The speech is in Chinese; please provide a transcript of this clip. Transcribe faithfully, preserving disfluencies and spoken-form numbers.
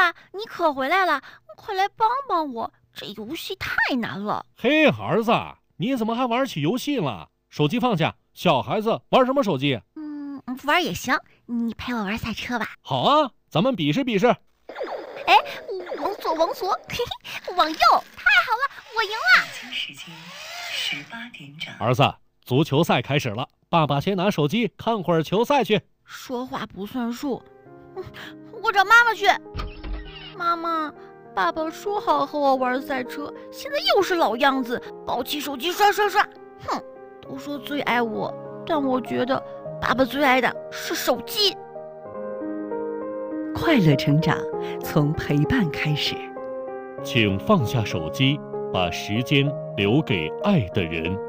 爸，你可回来了，快来帮帮我，这游戏太难了。 嘿，儿子，你怎么还玩起游戏了？手机放下，小孩子玩什么手机？ 嗯，玩也行，你陪我玩赛车吧。 好啊，咱们比试比试。 哎，往左往左，嘿嘿，往右，太好了，我赢了。 北京时间十八点整。 儿子，足球赛开始了，爸爸先拿手机看会儿球赛去。 说话不算数，我找妈妈去。妈妈，爸爸说好和我玩赛车，现在又是老样子，抱起手机刷刷刷。哼，都说最爱我，但我觉得爸爸最爱的是手机。 快乐成长，从陪伴开始。 请放下手机，把时间留给爱的人。